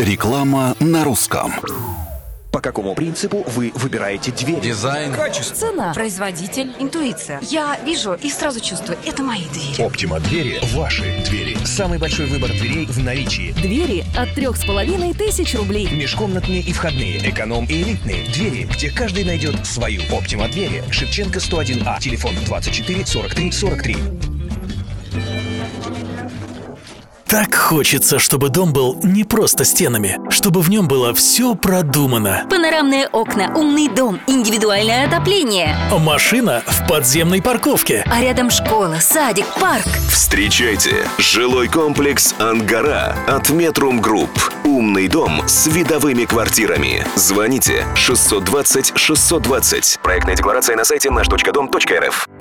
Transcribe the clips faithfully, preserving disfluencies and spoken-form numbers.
Реклама на русском. По какому принципу вы выбираете дверь? Дизайн, качество, цена, производитель, интуиция. Я вижу и сразу чувствую, это мои двери. Оптима двери – ваши двери. Самый большой выбор дверей в наличии. Двери от трех с половиной тысяч рублей. Межкомнатные и входные, эконом и элитные. Двери, где каждый найдет свою. Оптима двери. Шевченко сто один А. Телефон двадцать четыре сорок три сорок три. Так хочется, чтобы дом был не просто стенами, чтобы в нем было все продумано. Панорамные окна, умный дом, индивидуальное отопление. Машина в подземной парковке. А рядом школа, садик, парк. Встречайте жилой комплекс «Ангара» от Метрум Групп. Умный дом с видовыми квартирами. Звоните шестьсот двадцать шестьсот двадцать. Проектная декларация на сайте наш точка дом точка эр эф.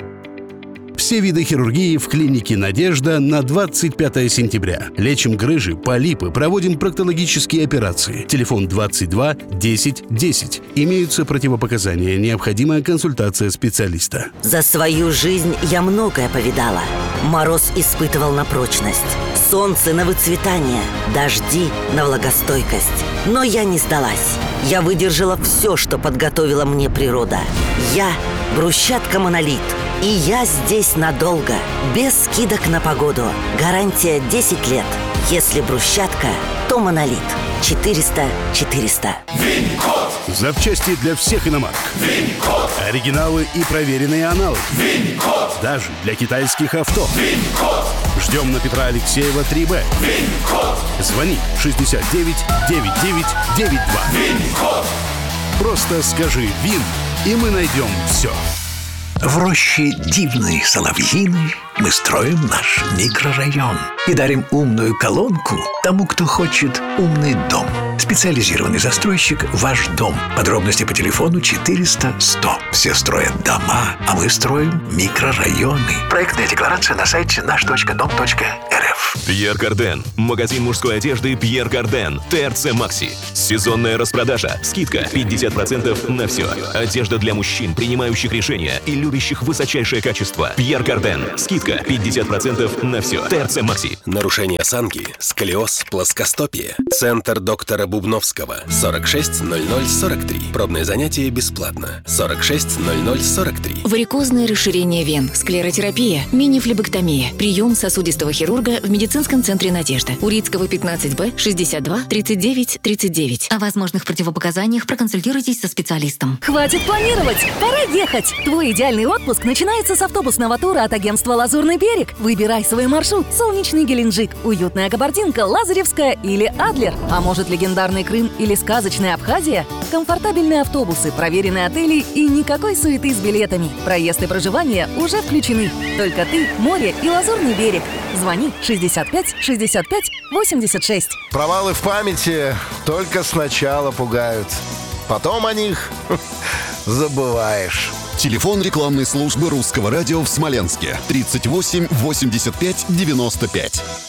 Все виды хирургии в клинике «Надежда» на двадцать пятое сентября. Лечим грыжи, полипы, проводим проктологические операции. Телефон двадцать два десять десять. Имеются противопоказания. Необходимая консультация специалиста. За свою жизнь я многое повидала. Мороз испытывал на прочность, солнце на выцветание, дожди на влагостойкость. Но я не сдалась. Я выдержала все, что подготовила мне природа. Я – брусчатка «Монолит». И я здесь надолго, без скидок на погоду. Гарантия десять лет. Если брусчатка, то «Монолит». четыреста четыреста. Винкод. Запчасти для всех иномарок. Винкод. Оригиналы и проверенные аналоги. Винкод. Даже для китайских авто. Винкод. Ждем на Петра Алексеева три Б. Винкод. Звони шестьдесят девять девяносто девять девяносто два. Винкод. Просто скажи «Вин», и мы найдем все. В роще дивной соловьиной мы строим наш микрорайон и дарим умную колонку тому, кто хочет умный дом. Специализированный застройщик «Ваш дом». Подробности по телефону четыреста сто. Все строят дома, а мы строим микрорайоны. Проектная декларация на сайте наш точка дом точка эр эф. Пьер Карден. Магазин мужской одежды Пьер Карден. ТРЦ Макси. Сезонная распродажа. Скидка пятьдесят процентов на все. Одежда для мужчин, принимающих решения и любящих высочайшее качество. Пьер Карден. Скидка пятьдесят процентов на все. ТРЦ Макси. Нарушение осанки, сколиоз, плоскостопие. Центр доктора Бубновского. сорок шесть ноль ноль сорок три. Пробное занятие бесплатно. сорок шесть ноль ноль сорок три. Варикозное расширение вен, склеротерапия, мини-флебэктомия. Прием сосудистого хирурга в медицинском центре «Надежда». Урицкого пятнадцать Б, шестьдесят два тридцать девять тридцать девять. О возможных противопоказаниях проконсультируйтесь со специалистом. Хватит планировать! Пора ехать! Твой идеальный отпуск начинается с автобусного тура от агентства «Лазурный берег». Выбирай свой маршрут. Солнечный Геленджик, уютная Кабардинка, Лазаревская или Адлер. А может, легендарный Крым или сказочная Абхазия? Комфортабельные автобусы, проверенные отели и никакой суеты с билетами. Проезд и проживание уже включены. Только ты, море и Лазурный берег. Звони шестьдесят пять шестьдесят пять восемьдесят шесть. Провалы в памяти только сначала пугают. Потом о них забываешь. Телефон рекламной службы Русского радио в Смоленске тридцать восемь восемьдесят пять девяносто пять.